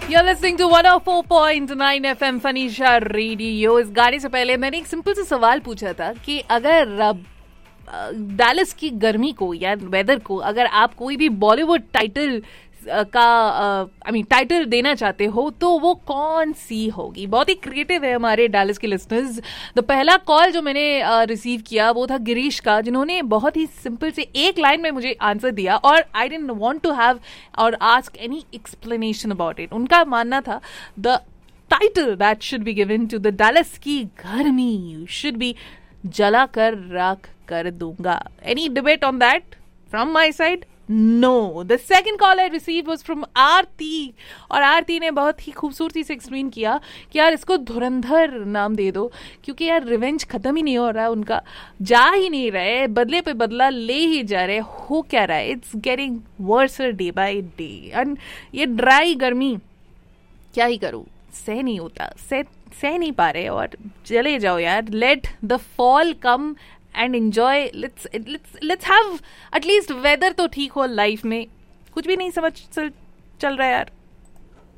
You're listening to 104.9 FM फनीशा radio. इस गाने से पहले मैंने एक सिंपल सा सवाल पूछा था कि अगर डैलस की गर्मी को या वेदर को अगर आप कोई भी बॉलीवुड टाइटल टाइटल देना चाहते हो तो वो कौन सी होगी। बहुत ही क्रिएटिव है हमारे डैलस के लिसनर्स। तो पहला कॉल जो मैंने रिसीव किया वो था गिरीश का, जिन्होंने बहुत ही सिंपल से एक लाइन में मुझे आंसर दिया और I didn't want to have और ask any explanation about it. उनका मानना था the title that should be given to the Dallas की गर्मी शुड बी जला कर राख कर दूंगा। Any debate on that from my side? No. The second call I received was from आरती, और आरती ने बहुत ही खूबसूरती से एक्सप्लेन किया कि यार इसको धुरंधर नाम दे दो, क्योंकि यार रिवेंज खत्म ही नहीं हो रहा, उनका जा ही नहीं रहे, बदले पे बदला ले ही जा रहे, हो क्या रहा है, it's getting worse day by day. And ये ड्राई गर्मी क्या ही करूँ, सह नहीं होता, सह नहीं पा रहे, और चले जाओ यार, let the fall come and enjoy. Let's have at least weather तो ठीक हो लाइफ में। कुछ भी नहीं समझ चल रहा है यार।